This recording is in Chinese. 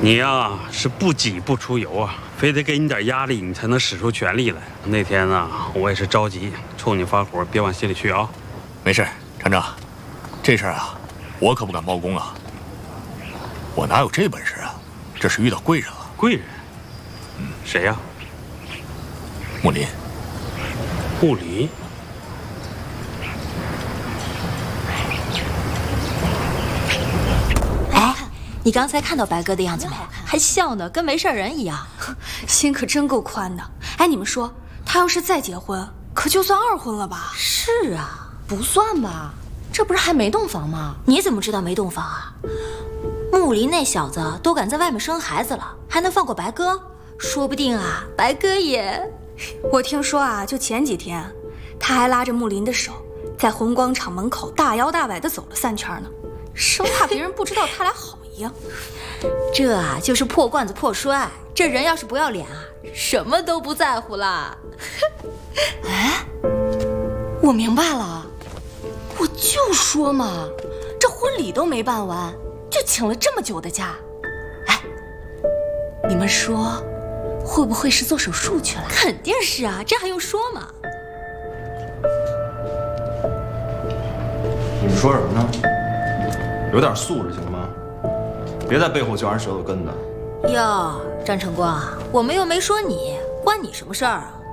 你呀是不己不出游啊，非得给你点压力，你才能使出全力来。那天呢，我也是着急，冲你发火，别往心里去啊。 没事，厂长，这事儿啊，我可不敢包公啊。我哪有这本事啊？这是遇到贵人了。 贵人？谁呀？ 木林。 木林？ 哎，你刚才看到白哥的样子没？还笑呢，跟没事人一样。 心可真够宽的。哎，你们说，他要是再结婚，可就算二婚了吧？ 是啊， 不算吧，这不是还没洞房吗？ 你怎么知道没洞房啊？木林那小子都敢在外面生孩子了，还能放过白哥？说不定啊，白哥也…… 我听说啊，就前几天，他还拉着木林的手，在红光厂门口大摇大摆地走了3圈呢，生怕别人不知道他俩好一样。 这啊，就是破罐子破摔。这人要是不要脸啊，什么都不在乎啦。 哎，我明白了，我就说嘛，这婚礼都没办完，就请了这么久的假。哎，你们说，会不会是做手术去了？ 肯定是啊，这还用说吗？ 你们说什么呢？有点素质行吗？别在背后嚼人舌头根子。 哟，张晨光，我们又没说你，关你什么事儿啊？